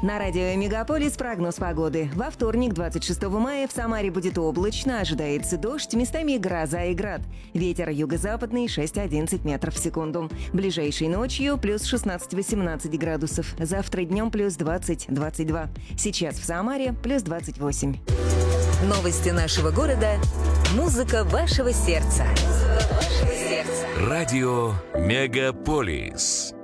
На радио «Мегаполис» прогноз погоды. Во вторник, 26 мая, в Самаре будет облачно, ожидается дождь, местами гроза и град. Ветер юго-западный 6-11 метров в секунду. Ближайшей ночью плюс 16-18 градусов. Завтра днем плюс 20-22. Сейчас в Самаре плюс 28. Новости нашего города. Музыка вашего сердца. Радио «Мегаполис».